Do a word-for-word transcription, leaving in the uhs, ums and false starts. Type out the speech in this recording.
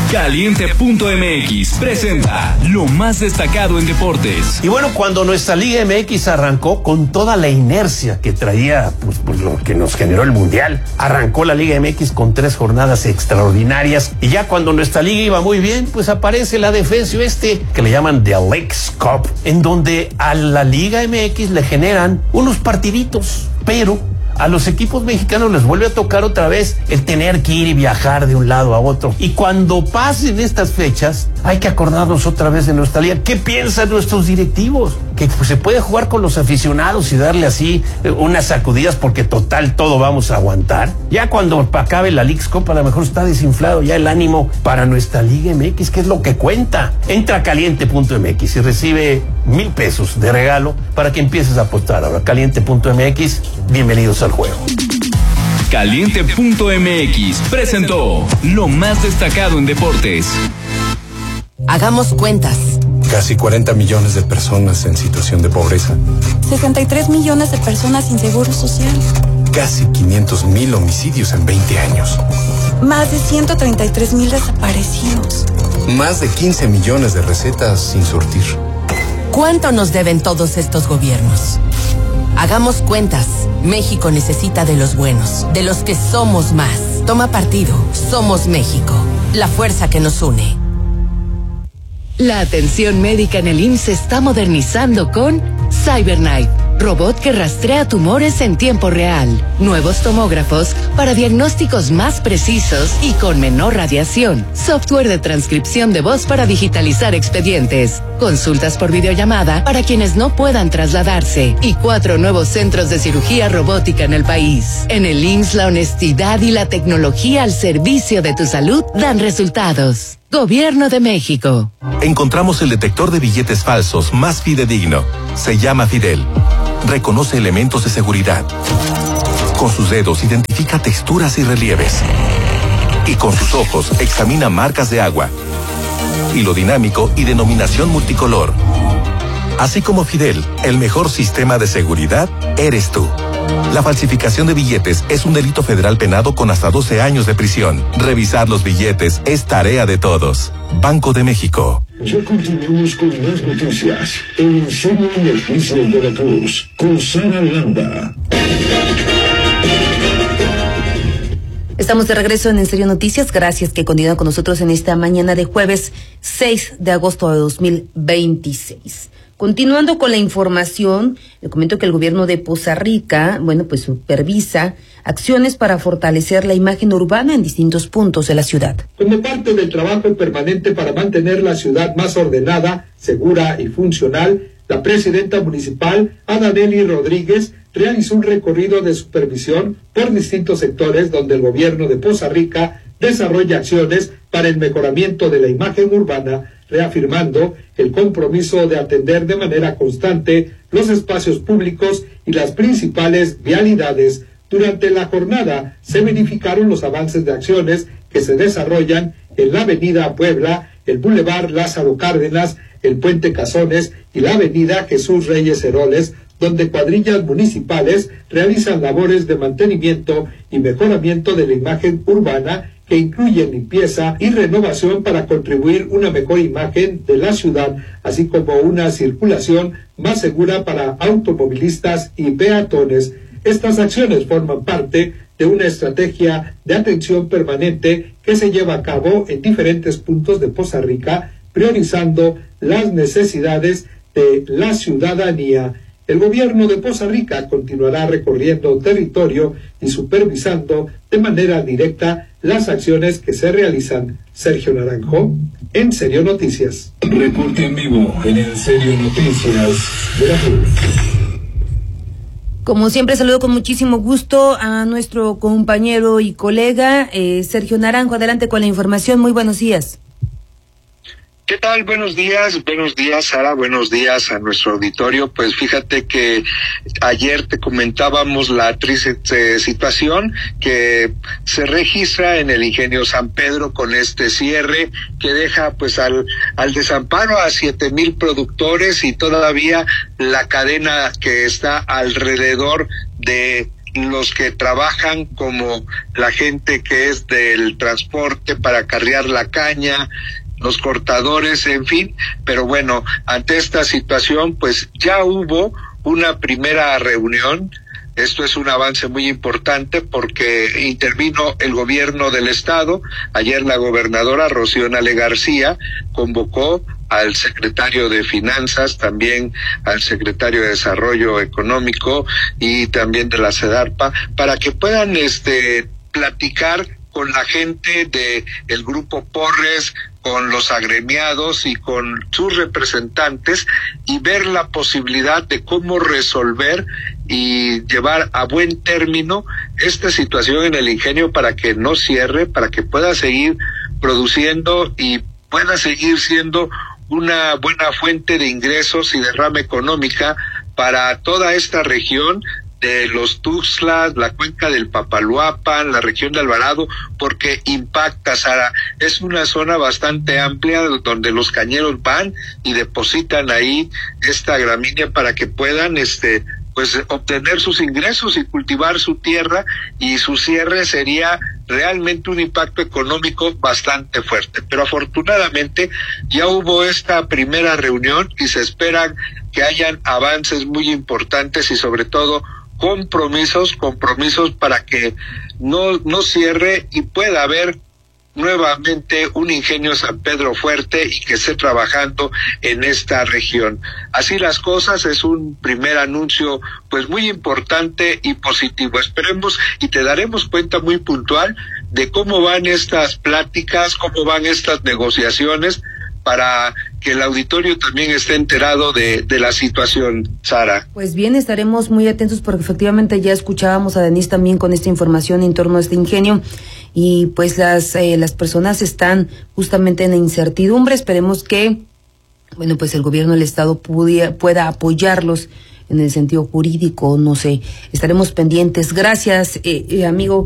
Caliente punto M X presenta lo más destacado en deportes. Y bueno, cuando nuestra Liga M X arrancó con toda la inercia que traía, pues, pues lo que nos generó el Mundial, arrancó la Liga M X con tres jornadas extraordinarias, y ya cuando nuestra liga iba muy bien, pues aparece la defensa este que le llaman The Leagues Cup, en donde a la Liga M X le generan unos partiditos, pero a los equipos mexicanos les vuelve a tocar otra vez el tener que ir y viajar de un lado a otro. Y cuando pasen estas fechas, hay que acordarnos otra vez de nuestra liga. ¿Qué piensan nuestros directivos? Que pues, se puede jugar con los aficionados y darle así eh, unas sacudidas, porque total todo vamos a aguantar. Ya cuando acabe la Leagues Cup, a lo mejor está desinflado ya el ánimo para nuestra Liga M X, que es lo que cuenta. Entra a Caliente punto M X y recibe mil pesos de regalo para que empieces a apostar. Ahora, Caliente punto M X, bienvenidos al juego. Caliente punto M X presentó lo más destacado en deportes. Hagamos cuentas. Casi cuarenta millones de personas en situación de pobreza. sesenta y tres millones de personas sin seguro social. Casi quinientos mil homicidios en veinte años. Más de ciento treinta y tres mil desaparecidos. Más de quince millones de recetas sin surtir. ¿Cuánto nos deben todos estos gobiernos? Hagamos cuentas. México necesita de los buenos, de los que somos más. Toma partido. Somos México. La fuerza que nos une. La atención médica en el I M S S se está modernizando con CyberKnife, robot que rastrea tumores en tiempo real. Nuevos tomógrafos para diagnósticos más precisos y con menor radiación. Software de transcripción de voz para digitalizar expedientes. Consultas por videollamada para quienes no puedan trasladarse. Y cuatro nuevos centros de cirugía robótica en el país. En el I M S S la honestidad y la tecnología al servicio de tu salud dan resultados. Gobierno de México. Encontramos el detector de billetes falsos más fidedigno. Se llama Fidel. Reconoce elementos de seguridad. Con sus dedos identifica texturas y relieves. Y con sus ojos examina marcas de agua. Hilo dinámico y denominación multicolor. Así como Fidel, el mejor sistema de seguridad eres tú. La falsificación de billetes es un delito federal penado con hasta doce años de prisión. Revisar los billetes es tarea de todos. Banco de México. Ya continuamos con más noticias en En Serio Noticias de Veracruz con Sara Landa. Estamos de regreso en En Serio Noticias. Gracias que continúan con nosotros en esta mañana de jueves seis de agosto de dos mil veintiséis. Continuando con la información, le comento que el gobierno de Poza Rica, bueno, pues supervisa acciones para fortalecer la imagen urbana en distintos puntos de la ciudad. Como parte del trabajo permanente para mantener la ciudad más ordenada, segura y funcional, la presidenta municipal, Adaneli Rodríguez, realizó un recorrido de supervisión por distintos sectores donde el gobierno de Poza Rica desarrolla acciones para el mejoramiento de la imagen urbana, reafirmando el compromiso de atender de manera constante los espacios públicos y las principales vialidades. Durante la jornada se verificaron los avances de acciones que se desarrollan en la avenida Puebla, el Boulevard Lázaro Cárdenas, el Puente Cazones y la avenida Jesús Reyes Heroles, donde cuadrillas municipales realizan labores de mantenimiento y mejoramiento de la imagen urbana, que incluyen limpieza y renovación para contribuir una mejor imagen de la ciudad, así como una circulación más segura para automovilistas y peatones. Estas acciones forman parte de una estrategia de atención permanente que se lleva a cabo en diferentes puntos de Poza Rica, priorizando las necesidades de la ciudadanía. El gobierno de Poza Rica continuará recorriendo territorio y supervisando de manera directa las acciones que se realizan. Sergio Naranjo, En Serio Noticias. Reporte en vivo en En Serio Noticias Veracruz. Como siempre, saludo con muchísimo gusto a nuestro compañero y colega eh, Sergio Naranjo. Adelante con la información. Muy buenos días. ¿Qué tal? Buenos días, buenos días, Sara, buenos días a nuestro auditorio. Pues fíjate que ayer te comentábamos la triste situación que se registra en el Ingenio San Pedro con este cierre que deja pues al, al desamparo a siete mil productores y todavía la cadena que está alrededor de los que trabajan como la gente que es del transporte para carrear la caña, los cortadores, en fin. Pero bueno, ante esta situación, pues ya hubo una primera reunión. Esto es un avance muy importante porque intervino el gobierno del estado. Ayer la gobernadora Rocío Nale García convocó al secretario de Finanzas, también al secretario de Desarrollo Económico y también de la SEDARPA, para que puedan este platicar con la gente de el grupo Porres, con los agremiados y con sus representantes, y ver la posibilidad de cómo resolver y llevar a buen término esta situación en el ingenio para que no cierre, para que pueda seguir produciendo y pueda seguir siendo una buena fuente de ingresos y derrama económica para toda esta región de los Tuxtlas, la cuenca del Papaloapan, la región de Alvarado, porque impacta, Sara. Es una zona bastante amplia donde los cañeros van y depositan ahí esta gramínea para que puedan este pues obtener sus ingresos y cultivar su tierra, y su cierre sería realmente un impacto económico bastante fuerte. Pero afortunadamente ya hubo esta primera reunión y se esperan que hayan avances muy importantes y sobre todo compromisos, compromisos para que no, no cierre y pueda haber nuevamente un ingenio San Pedro fuerte y que esté trabajando en esta región. Así las cosas, es un primer anuncio pues muy importante y positivo. Esperemos y te daremos cuenta muy puntual de cómo van estas pláticas, cómo van estas negociaciones, para que el auditorio también esté enterado de, de la situación, Sara. Pues bien, estaremos muy atentos porque efectivamente ya escuchábamos a Denise también con esta información en torno a este ingenio, y pues las eh, las personas están justamente en la incertidumbre. Esperemos que, bueno, pues el gobierno del estado pudiera, pueda apoyarlos en el sentido jurídico, no sé, estaremos pendientes. Gracias, eh, eh, amigo.